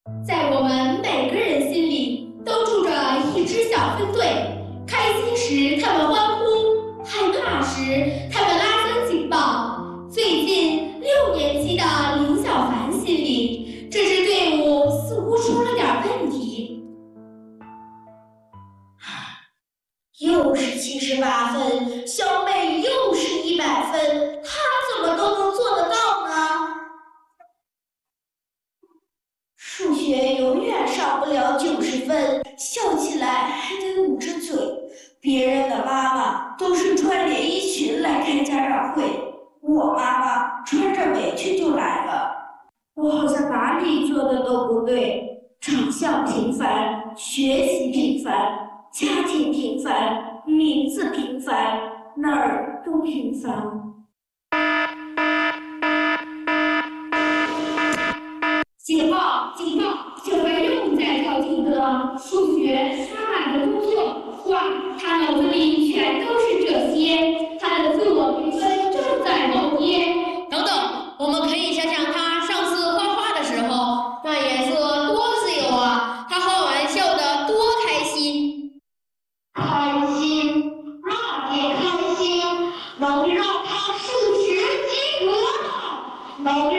在我们每个人心里都住着一支小分队，开心时他们欢呼，害怕时他们拉响警报。最近6年级的林小凡心里，这支队伍似乎出了点问题。 又是78分，小美又是100分，她怎么都能做得到呢？数学永远上不了90分，笑起来还得捂着嘴。别人的妈妈都是穿连衣裙来开家长会，我妈妈穿着围裙就来了。我好像哪里做的都不对，长相平凡，学习平凡，家庭平凡，名字平凡，哪儿都平凡。 警报！警报！小白又在跳听歌，数学他懒得工作。哇，他脑子里全都是这些，他的自我评分正在暴跌。 等等，我们可以想想他上次画画的时候，那颜色多自由啊！他画完笑得多开心。 开心，那也开心，能让他数学及格了，能